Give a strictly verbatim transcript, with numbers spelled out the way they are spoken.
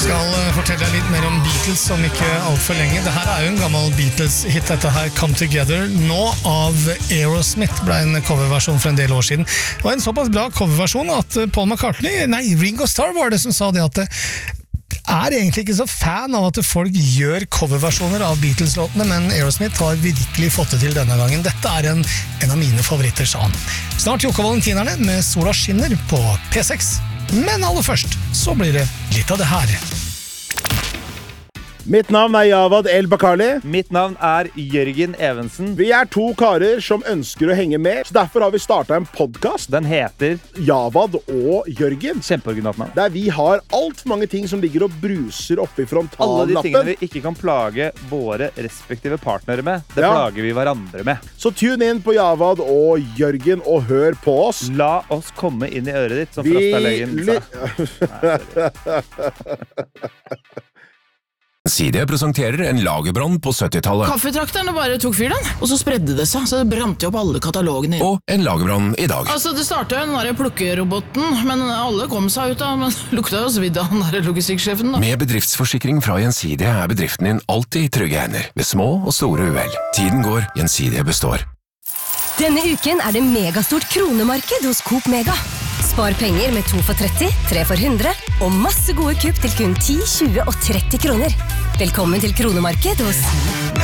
skal fortelle deg litt mer om Beatles om ikke alt for lenge. Dette er jo en gammel Beatles-hit, dette her Come Together. Nå av Aerosmith ble en coverversjon for en del år siden. Det var en såpass bra coverversjon at Paul McCartney, nei, Ringo Starr var det som sa det at det er egentlig ikke så fan av at folk gjør coverversjoner av Beatles-låtene, men Aerosmith har virkelig fått det til denne gangen. Dette er en, en av mine favoritter, sa han. Snart Jokka Valentinerne med Sola Skinner på P seks. Men aller først, så blir det litt av det her. Mitt navn er Javad El Bakali. Mitt navn er Jørgen Evensen. Vi er to karer som ønsker å henge med, så derfor har vi startet en podcast. Den heter Javad og Jørgen. Kjempeoriginalt navn. Der vi har alt for mange ting som ligger og bruser oppe i frontallappen. Alle de tingene vi ikke kan plage våre respektive partnere med, det ja. plager vi hverandre med. Så tune inn på Javad og Jørgen og hør på oss. La oss komme inn i øret ditt, som Frastalegen sa. Gjensidige presenterer en lagerbrann på syttitallet. Kaffetrakterne bare tok fyr den, og så spredde det seg, så det brant opp alle katalogene. Og en lagerbrann i dag. Altså, det startet jo den der plukkeroboten, men alle kom seg ut av, men lukta jo svidd av den der logistikksjefen da. Med bedriftsforsikring fra Gjensidige er bedriften din alltid i trygge hender, ved små og store uhell. Tiden går, Gjensidige består. Denne uken er det megastort kronemarked hos Coop Mega. Spar penger med to for tretti, tre for hundre, og masse gode kupp til kun ti, tjue og tretti kroner. Velkommen til kronemarked hos